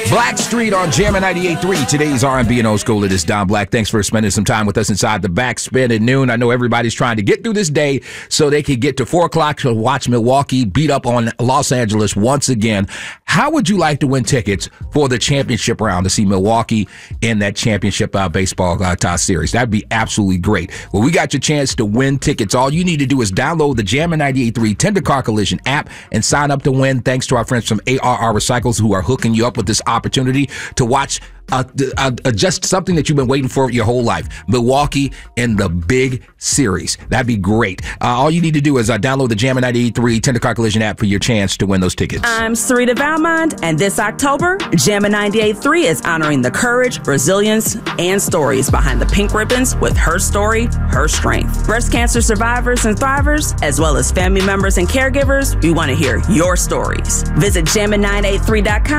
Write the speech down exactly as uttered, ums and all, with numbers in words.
Blackstreet on Jammin' ninety-eight point three. Today's R and B and Old School. It is Don Black. Thanks for spending some time with us inside the Backspin at noon. I know everybody's trying to get through this day so they can get to four o'clock to watch Milwaukee beat up on Los Angeles once again. How would you like to win tickets for the championship round to see Milwaukee in that championship uh, baseball uh, toss series? That'd be absolutely great. Well, we got your chance to win tickets. All you need to do is download the Jammin' ninety-eight point three Tender Car Collision app and sign up to win. Thanks to our friends from A R R Recycles who are hooking you up with this opportunity to watch uh, uh, uh, just something that you've been waiting for your whole life. Milwaukee in the big series. That'd be great. Uh, all you need to do is uh, download the Jammin' ninety-eight point three Tender Car Collision app for your chance to win those tickets. I'm Sarita Valmont, and this October, Jammin' ninety-eight point three is honoring the courage, resilience, and stories behind the pink ribbons with Her Story, Her Strength. Breast cancer survivors and thrivers, as well as family members and caregivers, we want to hear your stories. Visit jammin nine eight three dot com